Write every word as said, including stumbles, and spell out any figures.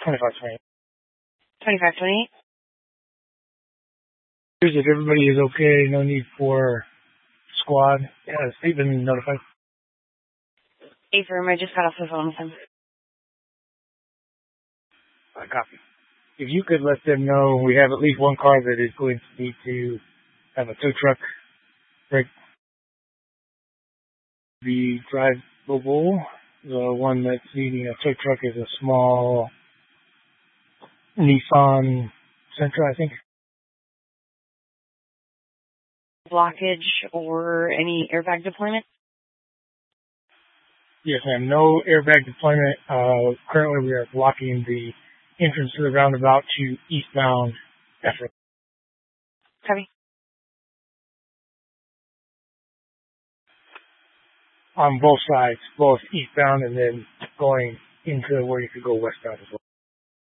twenty-five twenty. twenty-five twenty-eight. Here's if everybody is okay, no need for squad. Yeah, they've been notified. Affirm, I just got off the phone with him. I copy. If you could let them know we have at least one car that is going to need to have a tow truck break. Be drivable. The one that's needing a tow truck is a small Nissan Sentra, I think. Blockage or any airbag deployment? Yes, ma'am. No airbag deployment. Uh, currently, we are blocking the entrance to the roundabout to eastbound effort. Copy. On both sides, both eastbound and then going into where you could go westbound as well.